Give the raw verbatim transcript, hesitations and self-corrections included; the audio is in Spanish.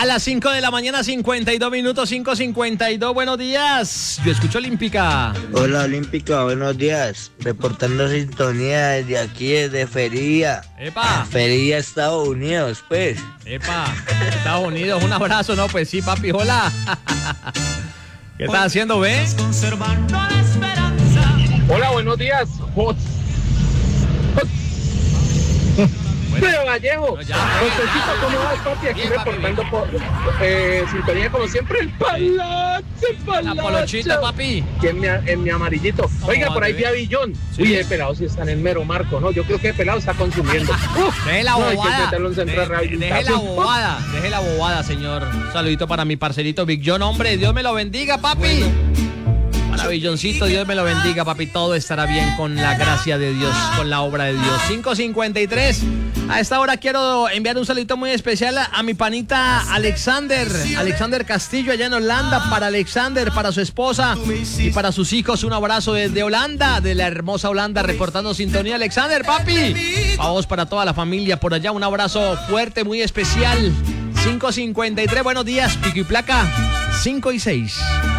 A las cinco de la mañana, cincuenta y dos minutos, cinco cincuenta y dos. Buenos días. Yo escucho Olímpica. Hola, Olímpica, buenos días. Reportando sintonía desde aquí, desde Feria. Epa. Feria, Estados Unidos, pues. Epa. Estados Unidos, un abrazo, ¿no? Pues sí, papi, hola. ¿Qué estás haciendo, ve? Hola, buenos días. Hot. Hot. Pero Vallejo, No, ya, ya, Josecito, ya. ¿cómo vas, papi? Aquí Bien, papi, reportando por eh, sintonía como siempre, el palache, el La palache. polochita, papi. Aquí en mi, en mi amarillito. Oiga, va, por ahí bebé? vi a Billón. Sí. Uy, el pelado sí está en el mero marco, ¿no? Yo creo que el pelado está consumiendo. Uf, Deje la no, hay que bobada. meterlo en centro de De- Deje la rehabilitación. bobada. Deje la bobada, señor. Un saludito para mi parcerito Big John, hombre. Dios me lo bendiga, papi. Para Billoncito, Dios me lo bendiga, papi. Todo estará bien con la gracia de Dios, con la obra de Dios. cinco cincuenta y tres. A esta hora quiero enviar un saludito muy especial a, a mi panita Alexander. Alexander Castillo, allá en Holanda. Para Alexander, para su esposa y para sus hijos. Un abrazo desde Holanda, de la hermosa Holanda, reportando sintonía. Alexander, papi. Vamos para toda la familia por allá. Un abrazo fuerte, muy especial. cinco cincuenta y tres. Buenos días, pico y placa. cinco y seis.